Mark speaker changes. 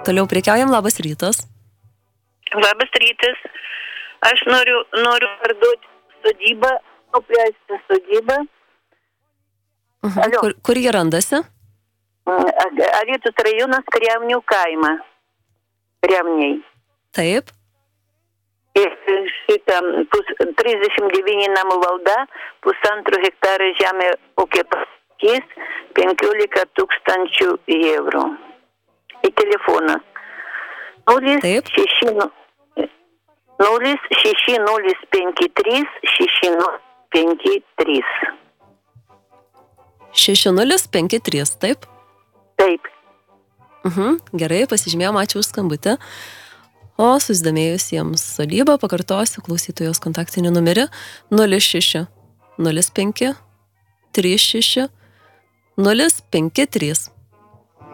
Speaker 1: Toliau prekiaujam, labas rytas.
Speaker 2: Labas rytas. Aš noriu parduoti sodybą, apleistą sodybą.
Speaker 1: Kur jie randasi?
Speaker 2: Alytus rajonas, Kremnių kaimą. Kremniai.
Speaker 1: Taip.
Speaker 2: Ir šitą 39 namų valda, 1,5 hektaro žemė ūkio paskirtis, 15 000 eurų. Į telefonas. 0603 6053.
Speaker 1: 6053, taip?
Speaker 2: Taip.
Speaker 1: Gerai, pasižymėjom, ačiū už skambutį. O susidomėjusiems sodybą pakartosiu klausytojos kontaktinį numerį 06 05 36 053.